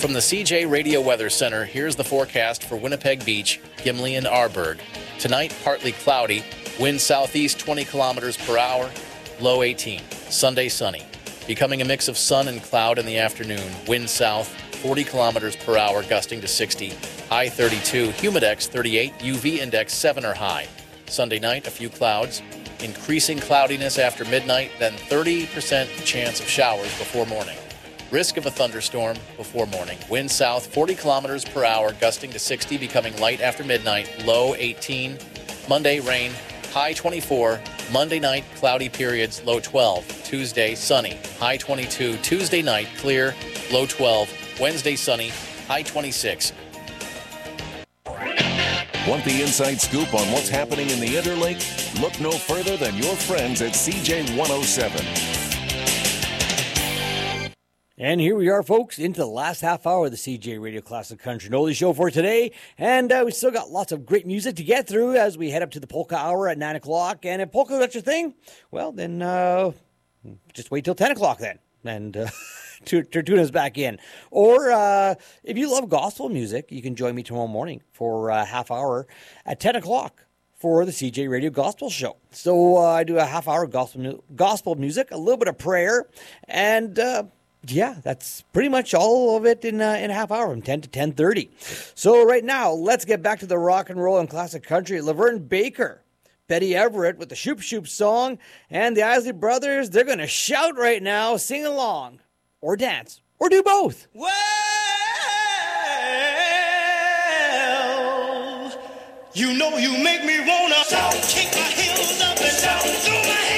From the CJ Radio Weather Center, here's the forecast for Winnipeg Beach, Gimli, and Arborg. Tonight, partly cloudy, wind southeast 20 kilometers per hour, low 18. Sunday, sunny. Becoming a mix of sun and cloud in the afternoon, wind south 40 kilometers per hour, gusting to 60. High 32, humidex 38, UV index 7 or high. Sunday night, a few clouds. Increasing cloudiness after midnight, then 30% chance of showers before morning. Risk of a thunderstorm before morning. Wind south 40 kilometers per hour, gusting to 60, becoming light after midnight, low 18. Monday, rain, high 24. Monday night, cloudy periods, low 12. Tuesday, sunny, high 22. Tuesday night, clear, low 12. Wednesday, sunny, high 26. Want the inside scoop on what's happening in the Interlake? Look no further than your friends at CJ 107. And here we are, folks, into the last half hour of the CJ Radio Classic Country and Oldies show for today. And we still got lots of great music to get through as we head up to the polka hour at 9 o'clock. And if polka's not your thing, well, then just wait till 10 o'clock then. And tune us back in. Or if you love gospel music, you can join me tomorrow morning for a half hour at 10 o'clock for the CJ Radio Gospel Show. So I do a half hour gospel music, a little bit of prayer, and yeah, that's pretty much all of it in a half hour from 10 to 10:30. So right now, let's get back to the rock and roll and classic country. Laverne Baker, Betty Everett with the Shoop Shoop song, and the Isley Brothers, they're going to shout right now, sing along, or dance, or do both. Well, you know you make me wanna shout, kick my heels up and shout, throw my hands.